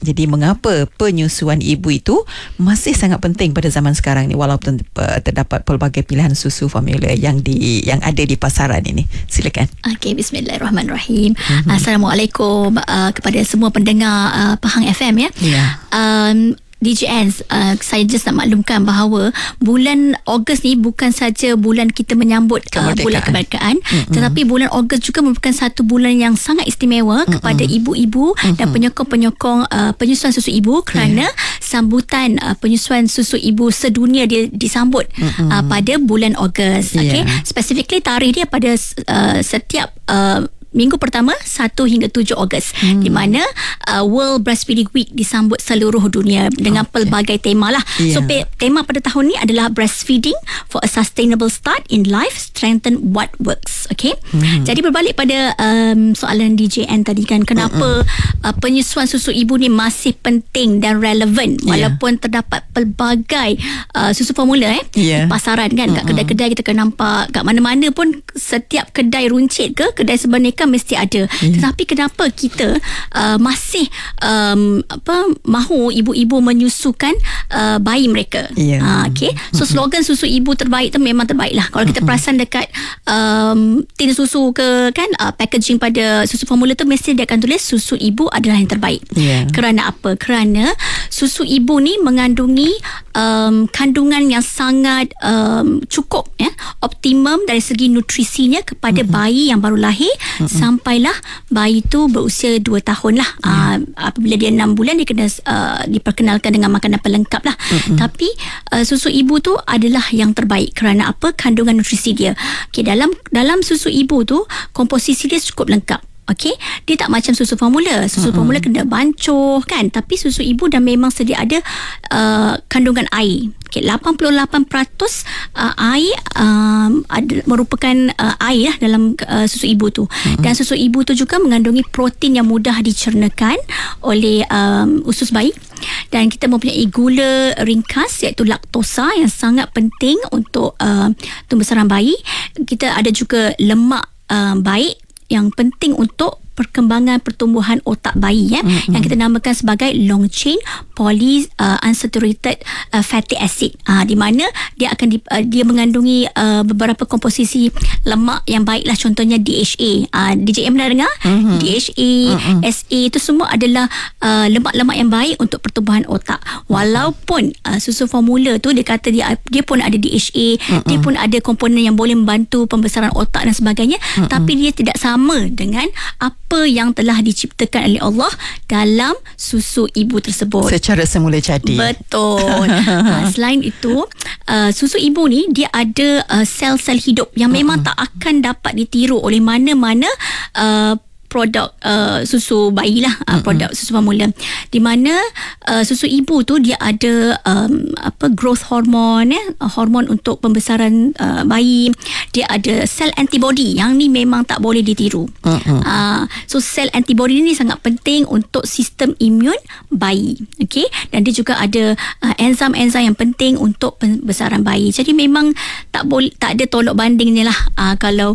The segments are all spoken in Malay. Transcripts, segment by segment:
Jadi mengapa penyusuan ibu itu masih sangat penting pada zaman sekarang ni, walaupun terdapat pelbagai pilihan susu formula yang ada di pasaran ini. Silakan. Okey, bismillahirrahmanirrahim. Assalamualaikum kepada semua pendengar Pahang FM ya. DJ Ans, saya just nak maklumkan bahawa bulan Ogos ni bukan saja bulan kita menyambut bulan kemerdekaan, tetapi bulan Ogos juga merupakan satu bulan yang sangat istimewa kepada ibu-ibu dan penyokong-penyokong penyusuan susu ibu, kerana sambutan penyusuan susu ibu sedunia dia disambut pada bulan Ogos. Okay? Specifically tarikh dia pada setiap minggu pertama 1 hingga 7 Ogos, di mana World Breastfeeding Week disambut seluruh dunia dengan pelbagai tema lah. So tema pada tahun ni adalah Breastfeeding for a Sustainable Start in Life, Strengthen What Works. Okay? Jadi berbalik pada soalan DJ N tadi kan, kenapa penyusuan susu ibu ni masih penting dan relevan walaupun terdapat pelbagai susu formula di pasaran kan, kat kedai-kedai kita akan nampak, kat mana-mana pun, setiap kedai runcit ke kedai sebenarnya mesti ada. Tetapi kenapa kita masih mahu ibu-ibu menyusukan bayi mereka? Okay. So slogan susu ibu terbaik tu memang terbaik lah. Kalau kita perasan dekat tin susu ke kan, packaging pada susu formula tu mesti dia akan tulis susu ibu adalah yang terbaik. Kerana apa? Kerana susu ibu ni mengandungi kandungan yang sangat cukup, optimum dari segi nutrisinya kepada bayi yang baru lahir sampailah bayi tu berusia 2 tahun lah. Apabila dia 6 bulan dia kena diperkenalkan dengan makanan pelengkap lah. Tapi susu ibu tu adalah yang terbaik. Kerana apa? Kandungan nutrisi dia. Okay, dalam susu ibu tu komposisi dia cukup lengkap. Okay, dia tak macam susu formula. Susu formula kena bancuh kan, tapi susu ibu dah memang sedia ada kandungan air. Okay, 88% air merupakan air lah dalam susu ibu tu. Dan susu ibu tu juga mengandungi protein yang mudah dicernakan oleh usus bayi. Dan kita mempunyai gula ringkas iaitu laktosa yang sangat penting untuk pembesaran bayi. Kita ada juga lemak baik yang penting untuk perkembangan pertumbuhan otak bayi yang kita namakan sebagai long chain poly unsaturated fatty acid, di mana dia akan dia mengandungi beberapa komposisi lemak yang baiklah, contohnya DHA. DJM pernah dengar? DHA, SA, itu semua adalah lemak-lemak yang baik untuk pertumbuhan otak. Walaupun susu formula tu dia kata dia pun ada DHA, dia pun ada komponen yang boleh membantu pembesaran otak dan sebagainya, tapi dia tidak sama dengan apa yang telah diciptakan oleh Allah dalam susu ibu tersebut secara semula jadi. Betul. Selain itu, susu ibu ni dia ada sel-sel hidup yang memang tak akan dapat ditiru oleh mana-mana produk susu bayi lah, produk susu formula, di mana susu ibu tu dia ada growth hormone, hormon untuk pembesaran bayi. Dia ada sel antibody yang ni memang tak boleh ditiru. So sel antibody ni sangat penting untuk sistem imun bayi. Okay? Dan dia juga ada enzim-enzim yang penting untuk pembesaran bayi. Jadi memang tak ada tolok bandingnya lah kalau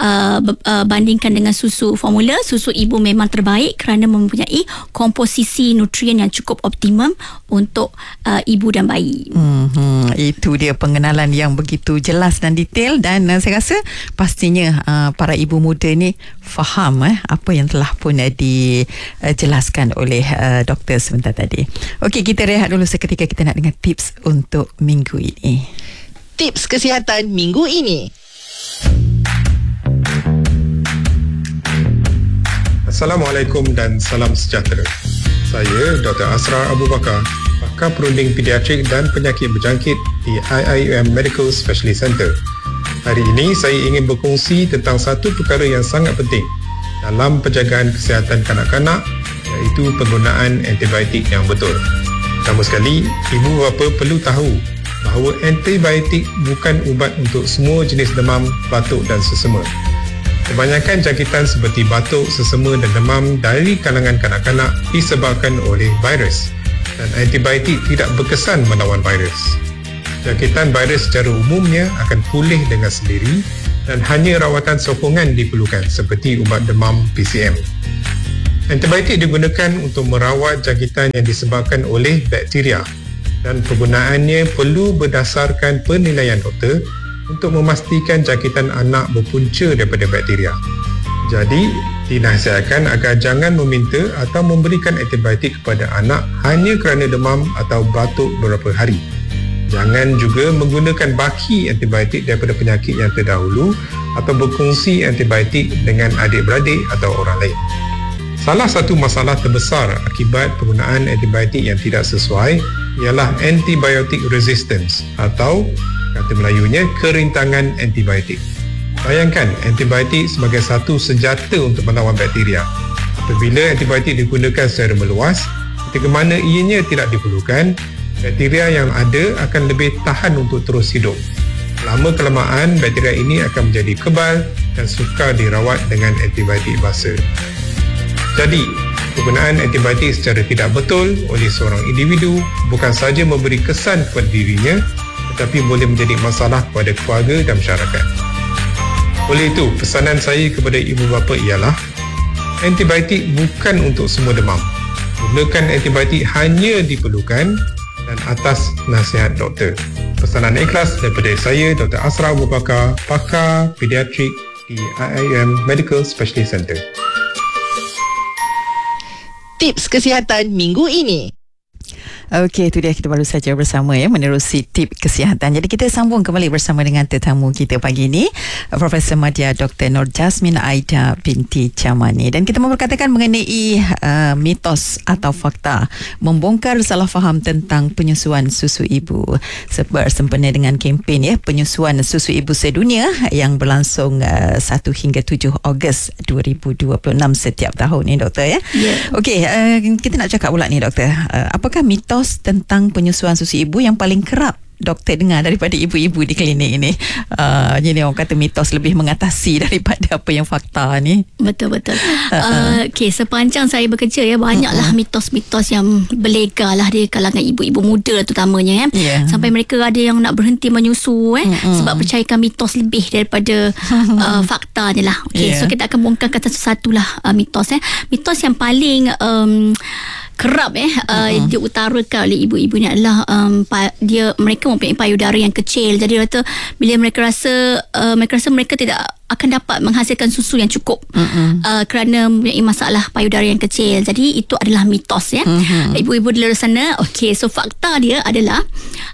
bandingkan dengan susu formula. Susu ibu memang terbaik kerana mempunyai komposisi nutrien yang cukup optimum untuk ibu dan bayi. Itu dia pengenalan yang begitu jelas dan detail, dan saya rasa pastinya para ibu muda ni faham apa yang telah pun dijelaskan oleh doktor sebentar tadi. Okey, kita rehat dulu seketika, kita nak dengar tips untuk minggu ini. Tips kesihatan minggu ini. Assalamualaikum dan salam sejahtera. Saya Dr. Asrar Abu Bakar, pakar perunding pediatrik dan penyakit berjangkit di IIUM Medical Specialist Center. Hari ini saya ingin berkongsi tentang satu perkara yang sangat penting dalam penjagaan kesihatan kanak-kanak, iaitu penggunaan antibiotik yang betul. Pertama sekali, ibu bapa perlu tahu bahawa antibiotik bukan ubat untuk semua jenis demam, batuk dan sesama. Kebanyakan jangkitan seperti batuk, sesama dan demam dari kalangan kanak-kanak disebabkan oleh virus, dan antibiotik tidak berkesan melawan virus. Jangkitan virus secara umumnya akan pulih dengan sendiri dan hanya rawatan sokongan diperlukan seperti ubat demam PCM. Antibiotik digunakan untuk merawat jangkitan yang disebabkan oleh bakteria dan penggunaannya perlu berdasarkan penilaian doktor untuk memastikan jangkitan anak berpunca daripada bakteria. Jadi, dinasihatkan agar jangan meminta atau memberikan antibiotik kepada anak hanya kerana demam atau batuk beberapa hari. Jangan juga menggunakan baki antibiotik daripada penyakit yang terdahulu atau berkongsi antibiotik dengan adik-beradik atau orang lain. Salah satu masalah terbesar akibat penggunaan antibiotik yang tidak sesuai ialah antibiotic resistance atau kata Melayunya kerintangan antibiotik. Bayangkan antibiotik sebagai satu senjata untuk melawan bakteria. Apabila antibiotik digunakan secara meluas, ketika mana ianya tidak diperlukan, bakteria yang ada akan lebih tahan untuk terus hidup. Lama-kelamaan, bakteria ini akan menjadi kebal dan sukar dirawat dengan antibiotik basa. Jadi, penggunaan antibiotik secara tidak betul oleh seorang individu bukan sahaja memberi kesan kepada dirinya, tetapi boleh menjadi masalah kepada keluarga dan masyarakat. Oleh itu, pesanan saya kepada ibu bapa ialah antibiotik bukan untuk semua demam. Gunakan antibiotik hanya diperlukan dan atas nasihat doktor. Pesanan ikhlas daripada saya, Dr. Asra Abu Bakar, pakar pediatrik di IIM Medical Specialist Center. Tips kesihatan minggu ini. Okey, itu dia, kita baru saja bersama menerusi tip kesihatan. Jadi kita sambung kembali bersama dengan tetamu kita pagi ini, Profesor Madya Dr. Nur Jasmin Aida binti Jamani. Dan kita memperkatakan mengenai mitos atau fakta membongkar salah faham tentang penyusuan susu ibu bersempena dengan kempen penyusuan susu ibu sedunia yang berlangsung 1 hingga 7 Ogos 2026 setiap tahun ni, doktor ya. Yeah. Okey, kita nak cakap pula ni, doktor. Apakah mitos tentang penyusuan susu ibu yang paling kerap doktor dengar daripada ibu-ibu di klinik ini? Jadi orang kata mitos lebih mengatasi daripada apa yang fakta ni. Betul-betul. Okay, sepanjang saya bekerja banyaklah mitos-mitos yang berlega lah di kalangan ibu-ibu muda terutamanya sampai mereka ada yang nak berhenti menyusu sebab percayakan mitos lebih daripada faktanya lah. Okay, so kita akan bongkarkan satu-satu lah mitos. Mitos yang paling kerap diutarakan oleh ibu-ibu ni adalah mereka mempunyai payudara yang kecil. Jadi kata bila mereka rasa mereka tidak akan dapat menghasilkan susu yang cukup kerana mempunyai masalah payudara yang kecil. Jadi itu adalah mitos ibu-ibu di luar sana. Okey, so fakta dia adalah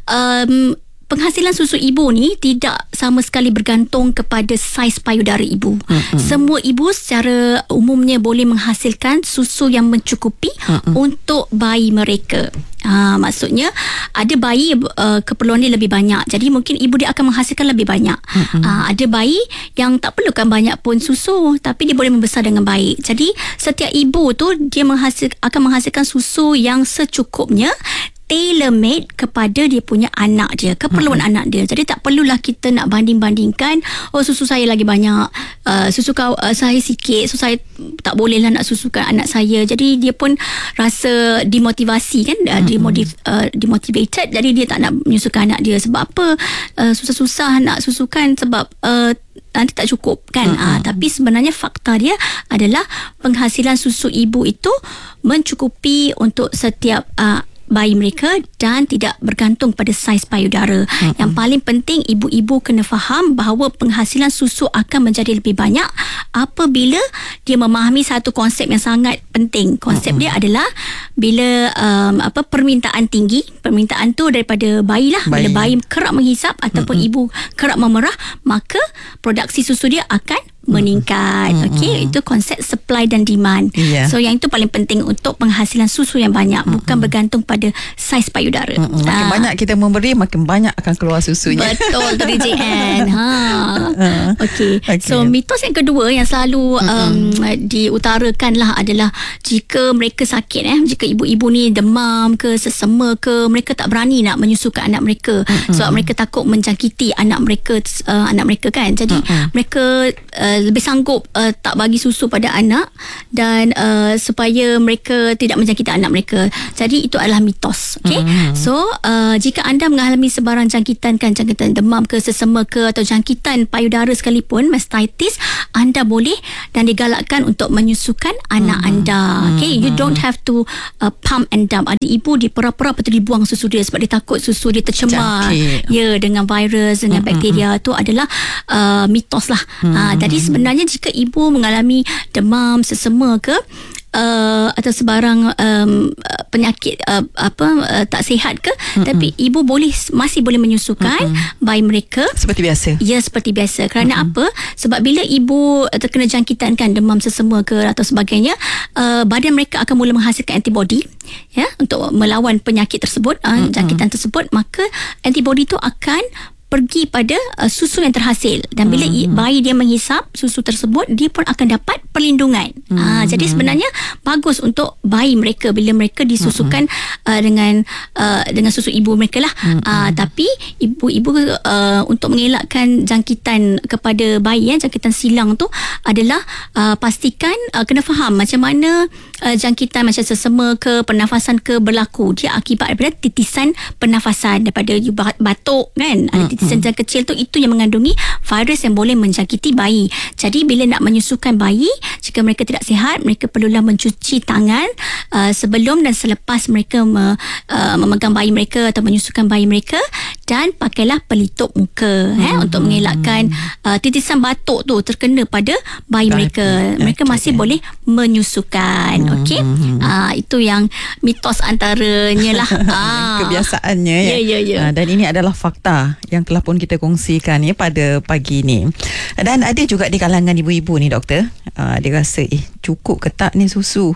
penghasilan susu ibu ni tidak sama sekali bergantung kepada saiz payudara ibu. Semua ibu secara umumnya boleh menghasilkan susu yang mencukupi untuk bayi mereka. Maksudnya ada bayi keperluan dia lebih banyak, jadi mungkin ibu dia akan menghasilkan lebih banyak. Ada bayi yang tak perlukan banyak pun susu, tapi dia boleh membesar dengan baik. Jadi setiap ibu tu dia akan menghasilkan susu yang secukupnya, tailor-made kepada dia punya anak dia, keperluan anak dia. Jadi tak perlulah kita nak banding-bandingkan, susu saya lagi banyak, susu saya sikit, so saya tak bolehlah nak susukan anak saya. Jadi dia pun rasa dimotivasi kan, demotivated. Jadi dia tak nak menyusukan anak dia. Sebab apa? Susah-susah nak susukan sebab nanti tak cukup kan. Tapi sebenarnya fakta dia adalah penghasilan susu ibu itu mencukupi untuk setiap bayi mereka dan tidak bergantung pada saiz payudara. Yang paling penting ibu-ibu kena faham bahawa penghasilan susu akan menjadi lebih banyak apabila dia memahami satu konsep yang sangat penting. Konsep dia adalah bila permintaan tinggi, permintaan tu daripada bayi lah. Bila bayi kerap menghisap ataupun ibu kerap memerah, maka produksi susu dia akan meningkat. Okey, itu konsep supply dan demand. So yang itu paling penting untuk penghasilan susu yang banyak, bukan bergantung pada saiz payudara. Makin banyak kita memberi, makin banyak akan keluar susunya. Betul tu DJN. Okey. So mitos yang kedua yang selalu diutarakan lah adalah jika mereka sakit, jika ibu-ibu ni demam ke, sesama ke, mereka tak berani nak menyusukan anak mereka sebab mereka takut menjangkiti anak mereka kan. Jadi mereka lebih sanggup tak bagi susu pada anak dan supaya mereka tidak menjangkiti anak mereka. Jadi itu adalah mitos. Okay? So jika anda mengalami sebarang jangkitan demam ke, sesama ke, atau jangkitan payudara sekalipun, mastitis, anda boleh dan digalakkan untuk menyusukan anak anda. Okay? You don't have to pump and dump. Ada ibu dipera-pera betul dibuang susu dia sebab dia takut susu dia tercemar dengan virus, dengan bakteria. Itu adalah mitos lah. Jadi sebenarnya jika ibu mengalami demam, sesama ke, atau sebarang penyakit tak sihat ke, tapi ibu masih boleh menyusukan bayi mereka seperti biasa. Ya, seperti biasa. Kerana apa? Sebab bila ibu terkena jangkitan demam, sesama ke atau sebagainya, badan mereka akan mula menghasilkan antibody untuk melawan penyakit tersebut, jangkitan tersebut. Maka antibody itu akan pergi pada susu yang terhasil, dan bila bayi dia menghisap susu tersebut, dia pun akan dapat perlindungan. Jadi sebenarnya bagus untuk bayi mereka bila mereka disusukan dengan susu ibu mereka lah. Tapi ibu-ibu untuk mengelakkan jangkitan kepada bayi, jangkitan silang tu adalah pastikan kena faham macam mana jangkitan macam sesama ke, pernafasan ke berlaku. Dia akibat daripada titisan pernafasan, daripada batuk kan, ada titisan kecil tu, itu yang mengandungi virus yang boleh menjangkiti bayi. Jadi bila nak menyusukan bayi, jika mereka tidak sihat, mereka perlulah mencuci tangan sebelum dan selepas mereka memegang bayi mereka atau menyusukan bayi mereka, dan pakailah pelitup muka untuk mengelakkan titisan batuk tu terkena pada bayi mereka. Mereka masih boleh menyusukan. Okey. Itu yang mitos antaranya lah. Kebiasaannya ya. Dan ini adalah fakta yang telah pun kita kongsikan pada pagi ni. Dan ada juga di kalangan ibu-ibu ni, doktor, dia rasa cukup ke tak ni susu.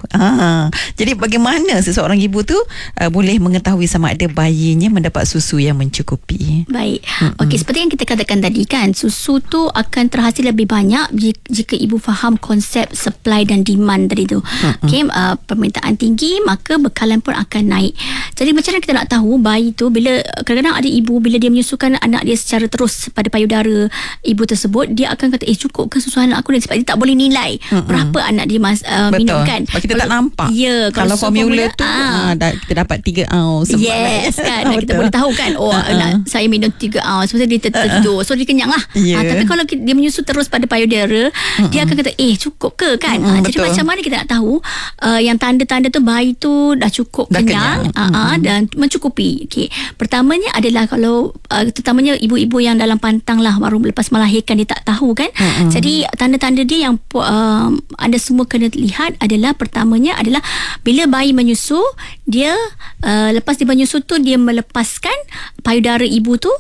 Jadi bagaimana seseorang ibu tu boleh mengetahui sama ada bayinya mendapat susu yang mencukupi? Baik. Okey, seperti yang kita katakan tadi kan, susu tu akan terhasil lebih banyak jika ibu faham konsep supply dan demand tadi tu. Okey, permintaan tinggi, maka bekalan pun akan naik. Jadi macam mana kita nak tahu bayi tu, bila kadang-kadang ada ibu bila dia menyusukan anak dia secara terus pada payudara ibu tersebut, dia akan kata cukup ke susu anak aku ni, sebab dia tak boleh nilai berapa anak dia minum kan. Sebab kita tak nampak. Ya, kalau formula tu kita dapat 3 ounce. Yes kan. Kita boleh tahu kan, anak saya minum 3 ounce, sebab dia tertidur, so dia kenyang lah. Tapi kalau dia menyusu terus pada payudara, dia akan kata cukup ke kan. Jadi macam mana kita nak tahu yang tanda-tanda tu bayi tu dah cukup kenyang. Dan mencukupi. Okay. Pertamanya adalah kalau terutamanya ibu-ibu yang dalam pantang lah, baru lepas melahirkan, dia tak tahu kan. Jadi tanda-tanda dia yang anda semua kena lihat adalah, pertamanya adalah bila bayi menyusu, dia lepas dia menyusu tu, dia melepaskan payudara ibu tu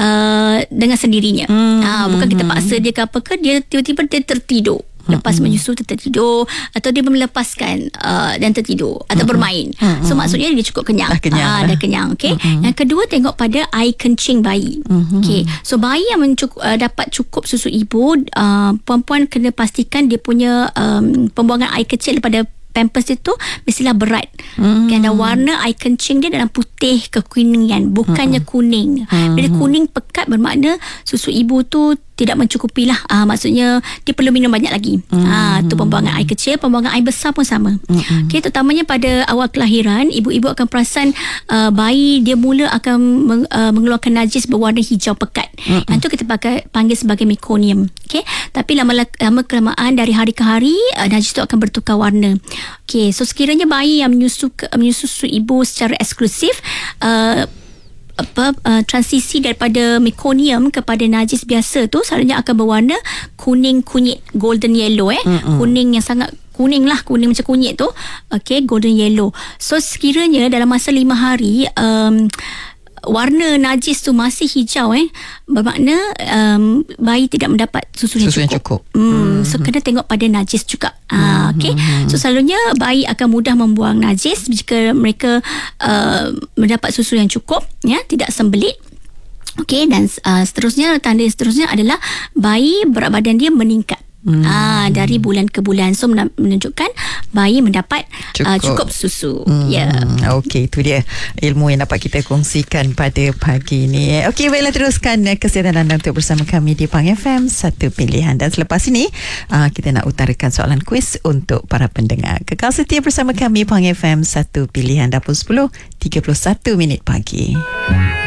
dengan sendirinya. Bukan kita paksa dia ke apa ke, dia tiba-tiba dia tertidur. Lepas menyusu tertidur, atau dia melepaskan dan tertidur atau bermain. So maksudnya dia cukup kenyang. Dah kenyang. Okay. Yang kedua, tengok pada air kencing bayi. Okay. So bayi yang dapat cukup susu ibu, perempuan kena pastikan dia punya pembuangan air kecil daripada pampers itu mestilah berat. Dan warna air kencing dia dalam putih kekuningan, bukannya kuning. Bila kuning pekat, bermakna susu ibu tu tidak mencukupi lah. Maksudnya dia perlu minum banyak lagi. Tu pembuangan air kecil. Pembuangan air besar pun sama. Okay, terutamanya pada awal kelahiran, ibu-ibu akan perasan bayi dia mula akan mengeluarkan najis berwarna hijau pekat. Yang tu kita panggil sebagai meconium. Okay, tapi lama kelamaan dari hari ke hari, najis tu akan bertukar warna. Okay, so sekiranya bayi yang menyusu susu ibu secara eksklusif, transisi daripada meconium kepada najis biasa tu selalunya akan berwarna kuning kunyit, golden yellow. Kuning yang sangat kuning lah, kuning macam kunyit tu. Okay, golden yellow. So sekiranya dalam masa 5 hari warna najis tu masih hijau, bermakna bayi tidak mendapat susu yang cukup. So kena tengok pada najis juga. Okay. So selalunya bayi akan mudah membuang najis jika mereka mendapat susu yang cukup, tidak sembelit. Okay, dan seterusnya, tanda seterusnya adalah bayi berat badan dia meningkat dari bulan ke bulan. So menunjukkan bayi mendapat cukup susu. Okey, itu dia ilmu yang dapat kita kongsikan pada pagi ni. Okey, baiklah, teruskan kesihatan anda untuk bersama kami di Pang FM, satu pilihan. Dan selepas ini kita nak utarakan soalan kuis untuk para pendengar. Kekal setia bersama kami Pang FM, satu pilihan. Dah pun 10:31 pagi.